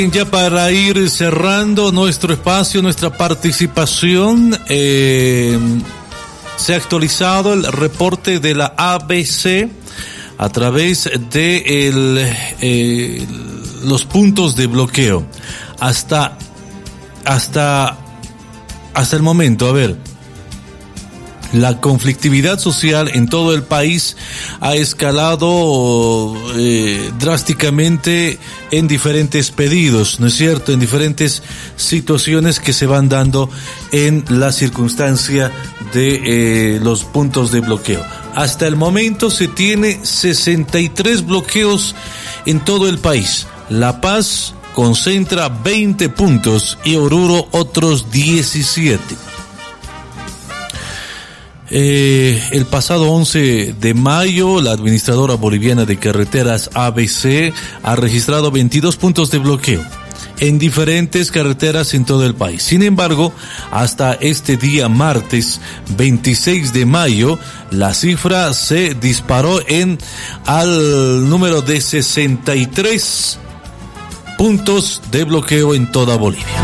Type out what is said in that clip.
Ya para ir cerrando nuestro espacio, nuestra participación, se ha actualizado el reporte de la ABC a través de los puntos de bloqueo. Hasta el momento, a ver, la conflictividad social en todo el país ha escalado drásticamente en diferentes pedidos, ¿no es cierto?, en diferentes situaciones que se van dando en la circunstancia de los puntos de bloqueo. Hasta el momento se tiene 63 bloqueos en todo el país. La Paz concentra 20 puntos y Oruro otros 17. El pasado 11 de mayo, la Administradora Boliviana de Carreteras ABC ha registrado 22 puntos de bloqueo en diferentes carreteras en todo el país. Sin embargo, hasta este día martes 26 de mayo, la cifra se disparó al número de 63 puntos de bloqueo en toda Bolivia.